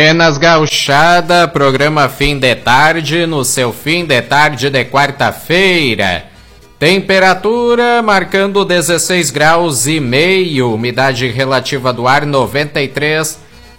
Buenas gauchada, programa Fim de Tarde, no seu fim de tarde de quarta-feira. Temperatura marcando 16 graus e meio, umidade relativa do ar 93%.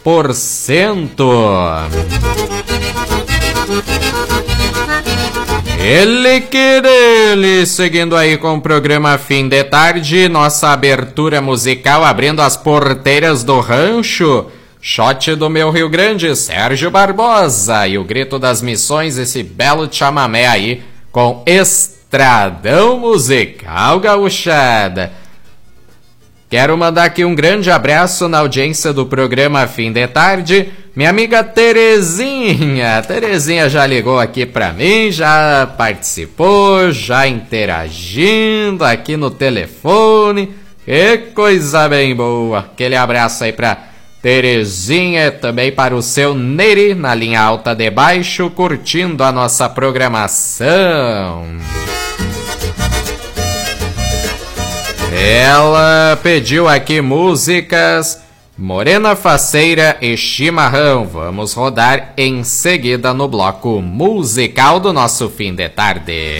Ele, seguindo aí com o programa Fim de Tarde, nossa abertura musical abrindo as porteiras do rancho. Shot do meu Rio Grande, Sérgio Barbosa, e o Grito das Missões, esse belo chamamé aí, com Estradão Musical Gauchada. Quero mandar aqui um grande abraço na audiência do programa Fim de Tarde, minha amiga Terezinha. Terezinha já ligou aqui pra mim, já participou, já interagindo aqui no telefone. Que coisa bem boa. Aquele abraço aí pra Terezinha, também para o seu Neri, na linha alta de baixo, curtindo a nossa programação. Ela pediu aqui músicas Morena Faceira e Chimarrão. Vamos rodar em seguida no bloco musical do nosso fim de tarde.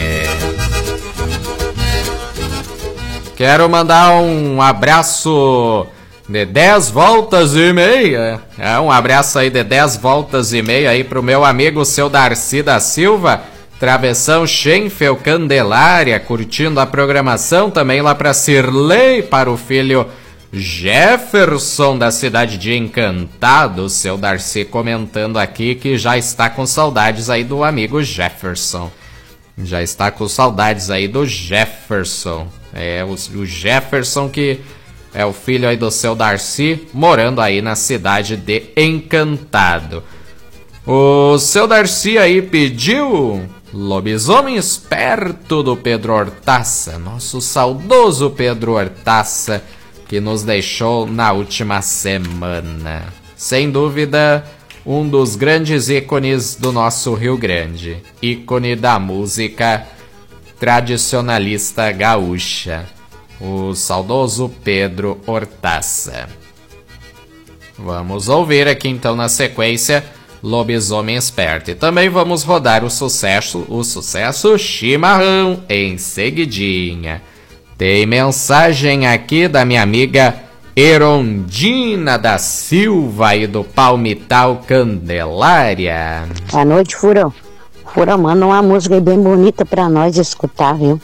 Quero mandar um abraço de 10 voltas e meia. Um abraço aí de 10 voltas e meia aí pro meu amigo seu Darcy da Silva, Travessão Schenfeld Candelária, curtindo a programação. Também lá pra Cirlei, para o filho Jefferson da cidade de Encantado. Seu Darcy comentando aqui que já está com saudades aí do amigo Jefferson. Já está com saudades aí do Jefferson. É o Jefferson que é o filho aí do seu Darcy, morando aí na cidade de Encantado. O seu Darcy aí pediu Lobisomem Esperto do Pedro Hortaça, nosso saudoso Pedro Hortaça, que nos deixou na última semana. Sem dúvida, um dos grandes ícones do nosso Rio Grande, ícone da música tradicionalista gaúcha, o saudoso Pedro Hortaça. Vamos ouvir aqui então na sequência Lobisomem Esperto. E também vamos rodar o sucesso Chimarrão em seguidinha. Tem mensagem aqui da minha amiga Erondina da Silva e do Palmital Candelária. Boa noite, Furão. Furão, manda uma música bem bonita pra nós escutar, viu?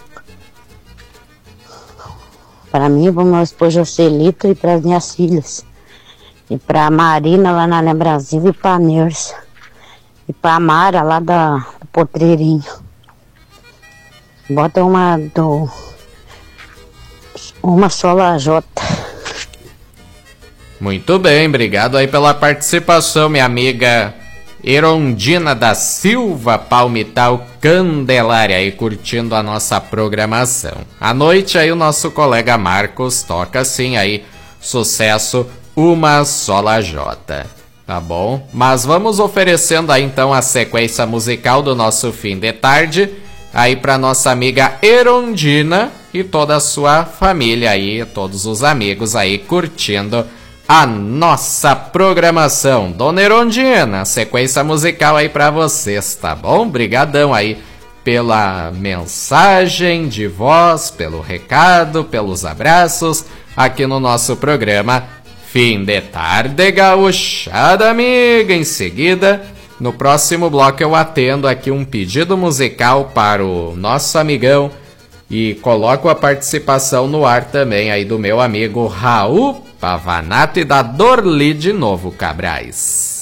Para mim, para meu esposo Jocelito e para as minhas filhas. E para a Marina lá na Brasil e para a Nersa. E para a Mara lá do Potreirinho. Bota uma sola J. Muito bem, obrigado aí pela participação, minha amiga Erondina da Silva, Palmital Candelária, aí curtindo a nossa programação. À noite aí o nosso colega Marcos toca sim aí sucesso Uma Sola J, tá bom? Mas vamos oferecendo aí então a sequência musical do nosso fim de tarde aí pra nossa amiga Erondina e toda a sua família aí, todos os amigos aí curtindo a nossa programação. Dona Erondina, sequência musical aí pra vocês, tá bom? Brigadão aí pela mensagem de voz, pelo recado, pelos abraços aqui no nosso programa Fim de Tarde Gauchada, amiga. Em seguida, no próximo bloco eu atendo aqui um pedido musical para o nosso amigão e coloco a participação no ar também aí do meu amigo Raul Pavanato e da Dorli de Novo Cabrais.